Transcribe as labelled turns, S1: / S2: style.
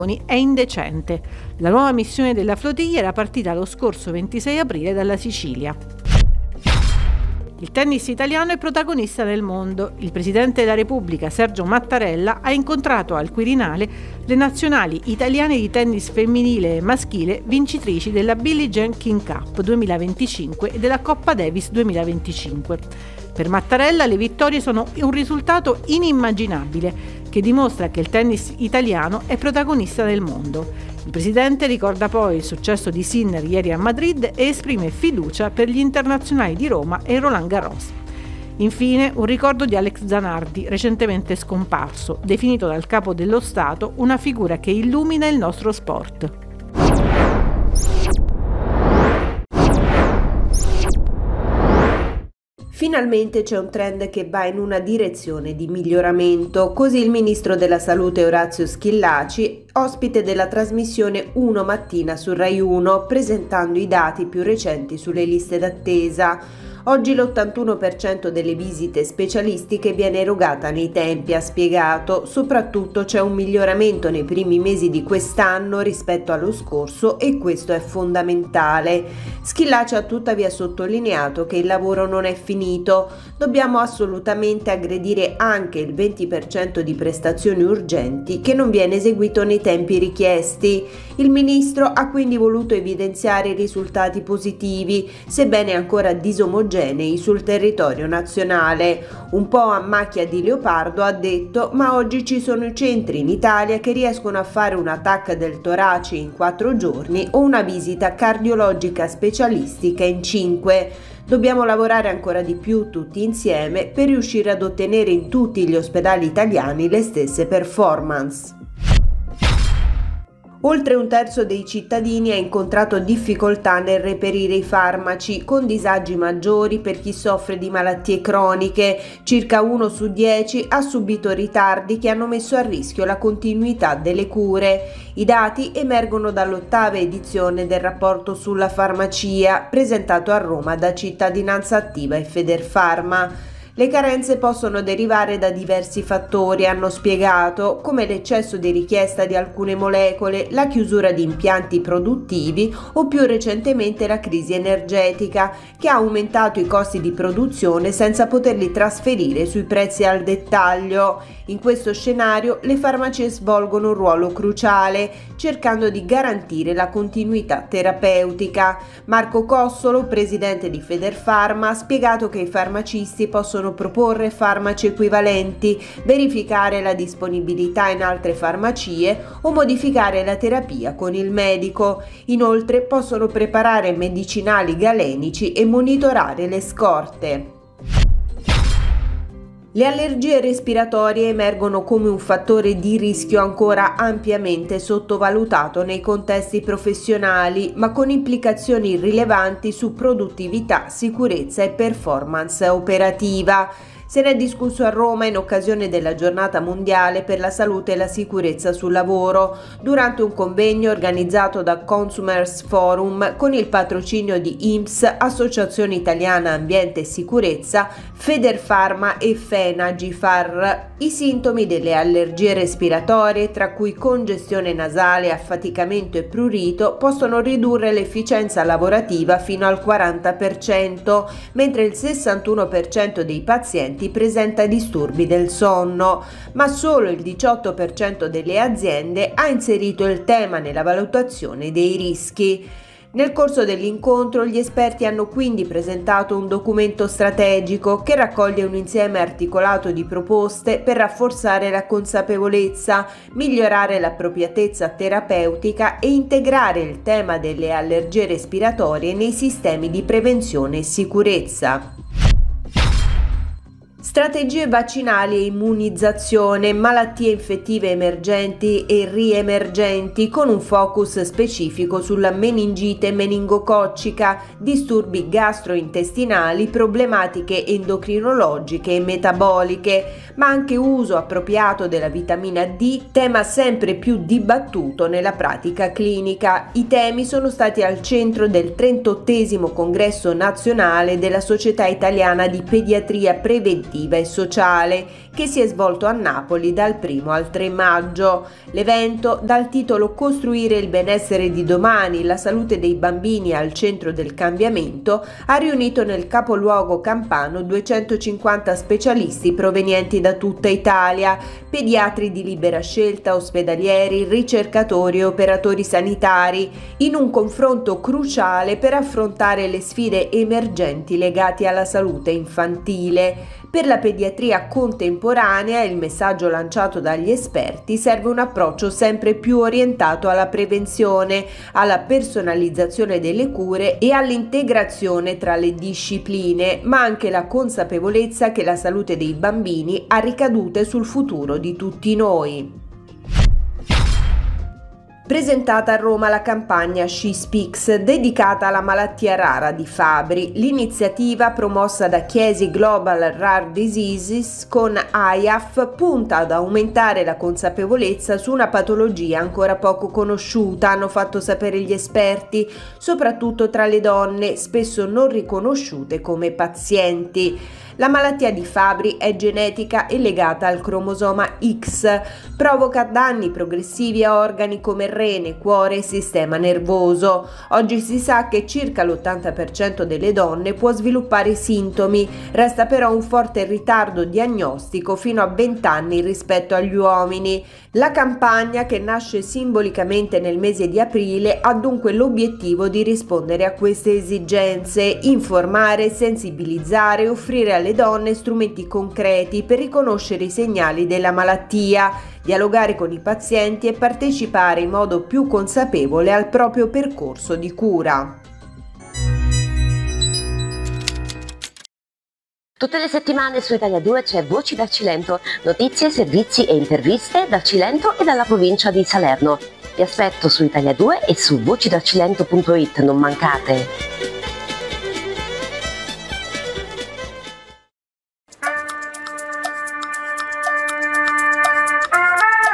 S1: è indecente. La nuova missione della flottiglia era partita lo scorso 26 aprile dalla Sicilia. Il tennis italiano è protagonista nel mondo. Il Presidente della Repubblica, Sergio Mattarella, ha incontrato al Quirinale le nazionali italiane di tennis femminile e maschile vincitrici della Billie Jean King Cup 2025 e della Coppa Davis 2025. Per Mattarella le vittorie sono un risultato inimmaginabile che dimostra che il tennis italiano è protagonista nel mondo. Il Presidente ricorda poi il successo di Sinner ieri a Madrid e esprime fiducia per gli internazionali di Roma e Roland Garros. Infine, un ricordo di Alex Zanardi, recentemente scomparso, definito dal Capo dello Stato una figura che illumina il nostro sport.
S2: Finalmente c'è un trend che va in una direzione di miglioramento, così il ministro della Salute Orazio Schillaci, ospite della trasmissione Uno Mattina su Rai 1, presentando i dati più recenti sulle liste d'attesa. Oggi l'81% delle visite specialistiche viene erogata nei tempi, ha spiegato. Soprattutto c'è un miglioramento nei primi mesi di quest'anno rispetto allo scorso e questo è fondamentale. Schillaci ha tuttavia sottolineato che il lavoro non è finito. Dobbiamo assolutamente aggredire anche il 20% di prestazioni urgenti che non viene eseguito nei tempi richiesti. Il ministro ha quindi voluto evidenziare i risultati positivi, sebbene ancora disomogenei sul territorio nazionale. Un po' a macchia di leopardo ha detto: ma oggi ci sono i centri in Italia che riescono a fare una TAC del torace in 4 giorni o una visita cardiologica specialistica in 5. Dobbiamo lavorare ancora di più tutti insieme per riuscire ad ottenere in tutti gli ospedali italiani le stesse performance. Oltre un terzo dei cittadini ha incontrato difficoltà nel reperire i farmaci, con disagi maggiori per chi soffre di malattie croniche. Circa 1 su 10 ha subito ritardi che hanno messo a rischio la continuità delle cure. I dati emergono dall'8ª edizione del rapporto sulla farmacia, presentato a Roma da Cittadinanza Attiva e Federfarma. Le carenze possono derivare da diversi fattori, hanno spiegato, come l'eccesso di richiesta di alcune molecole, la chiusura di impianti produttivi o più recentemente la crisi energetica, che ha aumentato i costi di produzione senza poterli trasferire sui prezzi al dettaglio. In questo scenario le farmacie svolgono un ruolo cruciale, cercando di garantire la continuità terapeutica. Marco Cossolo, presidente di Federfarma, ha spiegato che i farmacisti possono proporre farmaci equivalenti, verificare la disponibilità in altre farmacie o modificare la terapia con il medico. Inoltre possono preparare medicinali galenici e monitorare le scorte. Le allergie respiratorie emergono come un fattore di rischio ancora ampiamente sottovalutato nei contesti professionali, ma con implicazioni rilevanti su produttività, sicurezza e performance operativa. Se ne è discusso a Roma in occasione della Giornata Mondiale per la Salute e la Sicurezza sul Lavoro, durante un convegno organizzato da Consumers Forum con il patrocinio di INPS, Associazione Italiana Ambiente e Sicurezza, Federfarma e FENAGIFAR. I sintomi delle allergie respiratorie, tra cui congestione nasale, affaticamento e prurito, possono ridurre l'efficienza lavorativa fino al 40%, mentre il 61% dei pazienti presenta disturbi del sonno, ma solo il 18% delle aziende ha inserito il tema nella valutazione dei rischi. Nel corso dell'incontro gli esperti hanno quindi presentato un documento strategico che raccoglie un insieme articolato di proposte per rafforzare la consapevolezza, migliorare l'appropriatezza terapeutica e integrare il tema delle allergie respiratorie nei sistemi di prevenzione e sicurezza. Strategie vaccinali e immunizzazione, malattie infettive emergenti e riemergenti con un focus specifico sulla meningite meningococcica, disturbi gastrointestinali, problematiche endocrinologiche e metaboliche, ma anche uso appropriato della vitamina D, tema sempre più dibattuto nella pratica clinica. I temi sono stati al centro del 38° congresso nazionale della Società Italiana di Pediatria Preventiva affettiva e sociale, che si è svolto a Napoli dal 1 al 3 maggio. L'evento, dal titolo Costruire il benessere di domani, la salute dei bambini al centro del cambiamento, ha riunito nel capoluogo campano 250 specialisti provenienti da tutta Italia, pediatri di libera scelta, ospedalieri, ricercatori e operatori sanitari, in un confronto cruciale per affrontare le sfide emergenti legate alla salute infantile. Per la pediatria contemporanea, il messaggio lanciato dagli esperti, serve un approccio sempre più orientato alla prevenzione, alla personalizzazione delle cure e all'integrazione tra le discipline, ma anche la consapevolezza che la salute dei bambini ha ricadute sul futuro di tutti noi. Presentata a Roma la campagna She Speaks dedicata alla malattia rara di Fabry, l'iniziativa promossa da Chiesi Global Rare Diseases con AIAF punta ad aumentare la consapevolezza su una patologia ancora poco conosciuta, hanno fatto sapere gli esperti, soprattutto tra le donne, spesso non riconosciute come pazienti. La malattia di Fabry è genetica e legata al cromosoma X, provoca danni progressivi a organi come rene, cuore e sistema nervoso. Oggi si sa che circa l'80% delle donne può sviluppare sintomi, resta però un forte ritardo diagnostico fino a 20 anni rispetto agli uomini. La campagna, che nasce simbolicamente nel mese di aprile, ha dunque l'obiettivo di rispondere a queste esigenze, informare, sensibilizzare e offrire alle donne strumenti concreti per riconoscere i segnali della malattia, dialogare con i pazienti e partecipare in modo più consapevole al proprio percorso di cura.
S3: Tutte le settimane su Italia 2 c'è Voci dal Cilento, notizie, servizi e interviste dal Cilento e dalla provincia di Salerno. Vi aspetto su Italia 2 e su vocidalcilento.it, non mancate!